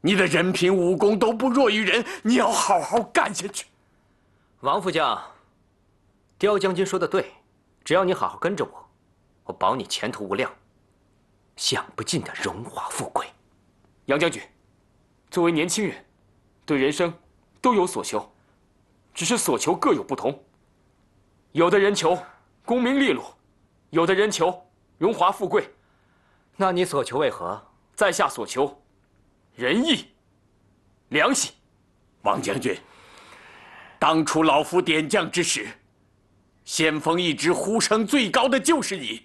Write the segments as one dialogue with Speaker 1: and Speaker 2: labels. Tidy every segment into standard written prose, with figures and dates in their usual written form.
Speaker 1: 你的人品武功都不弱于人，你要好好干下去。
Speaker 2: 王副将，刁将军说的对，只要你好好跟着我，我保你前途无量，享不尽的荣华富贵。
Speaker 3: 杨将军，作为年轻人，对人生都有所求，只是所求各有不同。有的人求功名利禄，有的人求荣华富贵。
Speaker 2: 那你所求为何？
Speaker 3: 在下所求仁义、良心。
Speaker 1: 王将军，当初老夫点将之时，先锋一直呼声最高的就是你。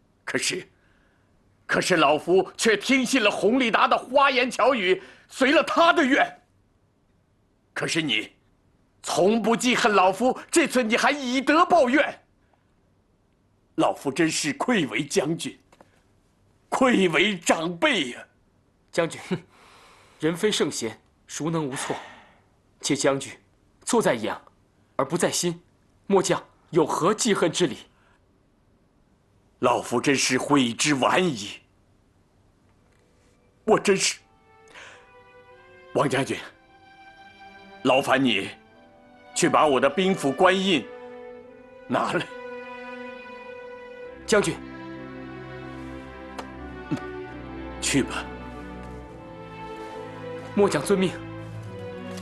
Speaker 1: 可是老夫却听信了洪立达的花言巧语，随了他的愿。可是你，从不记恨老夫，这次你还以德报怨。老夫真是愧为将军，愧为长辈呀！
Speaker 3: 将军，人非圣贤，孰能无错？且将军错在言而不在心，末将有何记恨之理？
Speaker 1: 老夫真是悔之晚矣。我真是，王将军，劳烦你去把我的兵符官印拿来。
Speaker 3: 将军，
Speaker 1: 去吧。
Speaker 3: 末将遵命。